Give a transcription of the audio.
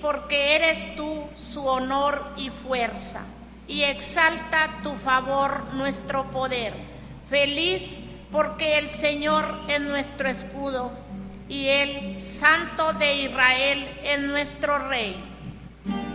porque eres tú su honor y fuerza, y exalta tu favor nuestro poder. Feliz porque el Señor es nuestro escudo, y el Santo de Israel es nuestro Rey.